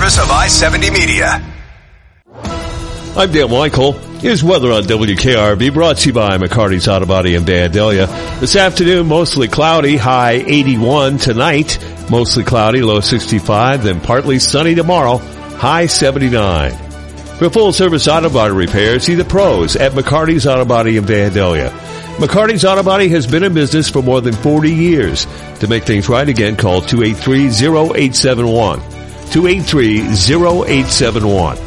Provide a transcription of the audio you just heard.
service of I-70 Media. I'm Dan Michael. Here's weather on WKRB, brought to you by McCarty's Auto Body in Vandalia. This afternoon, mostly cloudy, high 81. Tonight, mostly cloudy, low 65. Then partly sunny tomorrow, high 79. For full-service auto body repairs, see the pros at McCarty's Auto Body in Vandalia. McCarty's Auto Body has been in business for more than 40 years. To make things right again, call 283-0871. 283-0871.